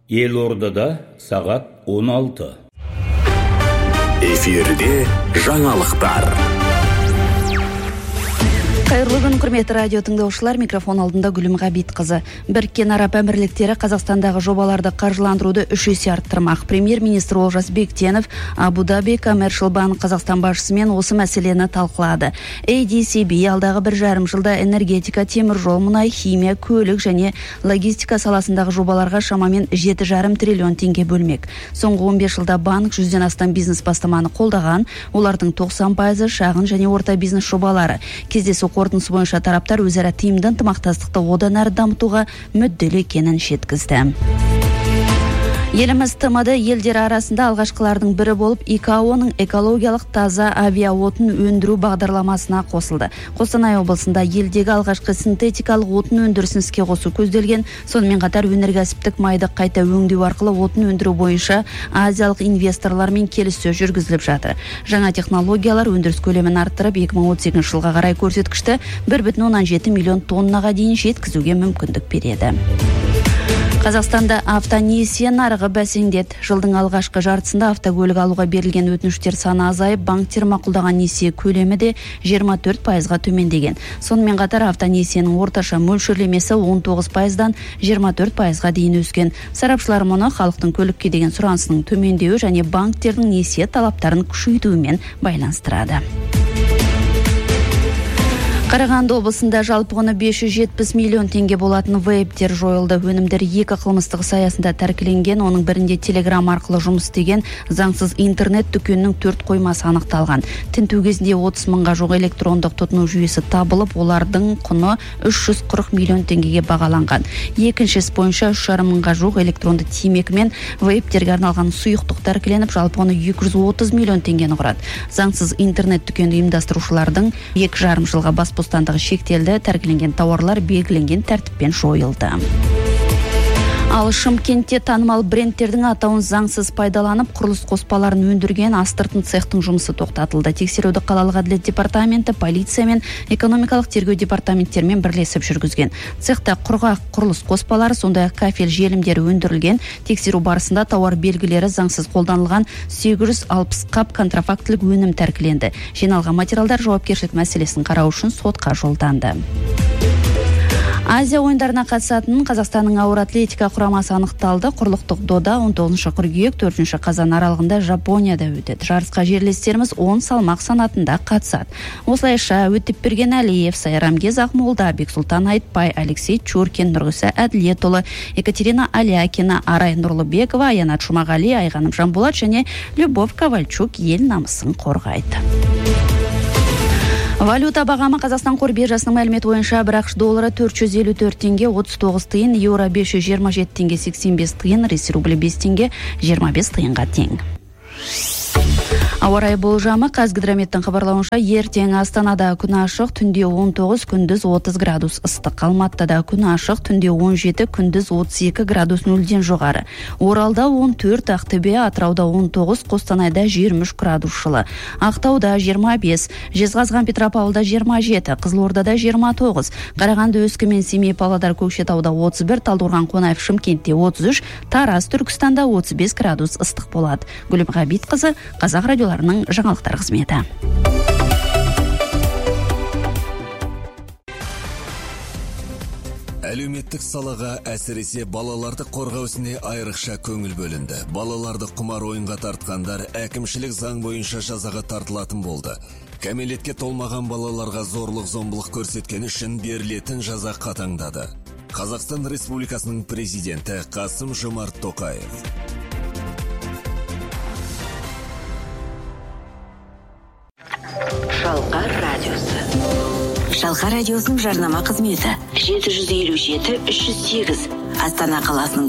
Елордада сағат 16. Эфирде жаңалықтар. Қайырлы күн, құрметті радио тыңдаушылар, микрофон алдында Гүлім Ғабитқызы. Біріккен Араб Әмірліктері Қазақстандағы жобаларды қаржыландыруды 3 есе арттырмақ. Премьер-министр Олжас Бектенов Абу-Даби Commercial Bank Қазақстан басшысымен осы мәселені талқылады. ADCB алдағы 1,5 жылда энергетика, теміржол, мұнай, химия, көлік және логистика саласындағы жобаларға шамамен 7,5 триллион теңге бөлмек. Соңғы 15 жылда банк 100-ден астам бизнес бастаманы қолдаған, олардың 90% шағын және орта бизнес жобалары. Кездесу қорытындысы бойынша тараптар өзара тиімді ынтымақтастықты одан әрі дамытуға мүдделі екенін жеткізді. Еліміз ТМД елдері арасында алғашқылардың бірі болып ИКАО-ның экологиялық таза авиаотын өндіру бағдарламасына қосылды. Қостанай облысында елдегі алғашқы синтетикалық отын өндірісін іске қосу көзделген. Сонымен қатар өнеркәсіптік майды қайта өңдеу арқылы отын өндіру бойынша азиялық инвесторлармен келіссөз жүргізіліп жатыр. Жаңа технологиялар өндіріс көлемін арттырып 2018 жылға қарай көрсеткішті 1,7 миллион тоннаға дейін жеткізуге мүмкіндік береді. Қазақстанда автонесие нарығы бәсеңдеді. Жылдың алғашқы жартысында автокөлік алуға берілген өтініштер саны азайып, банктер мақұлдаған несие көлемі де 24%-ға төмендеген. Сонымен қатар автонесиенің орташа мөлшерлемесі 19%-дан 24%-ға дейін өскен. Сарапшылар мұны халықтың көлікке деген сұранысының төмендеуі және банктердің несие талаптарын күшейтуімен байланыстырады. Қарағанды облысында жалпы құны 570 миллион теңге болатын вебтер жойылды. Өнімдер 2 қылмыстық саясында тәркіленген, оның бірінде Telegram арқылы жұмыс істеген заңсыз интернет дүкенінің 4 қоймасы анықталған. Тінту кезінде 30 мыңға жоқ электрондық тұтыну жүйесі табылып, олардың құны 340 миллион теңгеге бағаланған. Екінші іс бойынша 3,5 мыңға жоқ электронды темекі мен вебтерге арналған сұйықтық тәркіленіп, жалпы құны 230 миллион теңгені құрады. Заңсыз интернет дүкенді ұйымдастырушылардың 2,5 жылға бас бостандығы шектелді, тәркіленген тауарлар белгіленген тәртіппен жойылды. Ал Шымкентте танымал брендтердің атауын заңсыз пайдаланып, құрылыс қоспаларын өндірген астыртын цехтың жұмысы тоқтатылды. Тексеруді қалалық әділет департаменті, полиция мен экономикалық тергеу департаменттермен бірлесіп жүргізген. Цехта құрғақ құрылыс қоспалары, сондай-ақ кафель желімдері өндірілген. Тексеру барысында тауар белгілері заңсыз қолданылған 860 қап контрафактілік өнім тәркіленді. Жиналған материалдар жауапкершілік мәселесін қарау үшін сотқа жолданды. Азия ойындарына қатысатын Қазақстанның ауыр атлетика құрамасы анықталды. Құрлықтық дода 19 қыркүйек 4 қазан аралығында Жапонияда өтеді. Жарысқа жерлестеріміз 10 салмақ санатында қатысады. Осылайша өтіп берген Әлиев, Сайрамгез Ақмолда, Бексұлтан Айтбай, Алексей Чуркин, Нұрғиса Әділетұлы, Екатерина Алякина, Арай Нұрлыбекова, Аянат Жұмағали, Айғаным Жанболат және Любовь Ковальчук ел намысын қорғайды. Валюта бағамы Қазақстан қор биржасының мәліметі бойынша бір ақш доллары 454 теңге 39 тиын, еуро 527 теңге 85 тиын, ресей рублі 5 теңге 25 тиынға тең. Ауа райы болжамы Қазгидрометтің хабарлауынша ертең Астанада күн ашық, түнде 19, күндіз 30 градус ыстық. Алматыда күн ашық, түнде 17, күндіз 32 градус нөлден жоғары. Оралда 14, Ақтөбе, Атырауда 19, Қостанайда 23 градус жылы. Ақтауда 25, Жезқазған Петропавлда 27, Қызылордада 29, Қарағанды, Өскемен, Семей, Павлодар, Көкшетауда 31, Талдықорған, Қонаев, Шымкентте 33, Тараз, Түркістанда 35 градус ыстық болады. Гүлім Ғабитқызы, Қазақ радиоларының жаңалықтар қызметі. Әлеуметтік салаға әсіресе балаларды қорғау ісіне айрықша көңіл бөлінді. Балаларды құмар ойынға тартқандар әкімшілік заң бойынша жазаға тартылатын болды. Кәмелетке толмаған балаларға зорлық-зомбылық көрсеткен үшін берілетін жаза қатаңдады. Қазақстан Республикасының президенті Қасым-Жомарт Тоқаев. Шалқар радиосы. Шалқар радиосының жарнама қызметі 757-308 Астана қаласының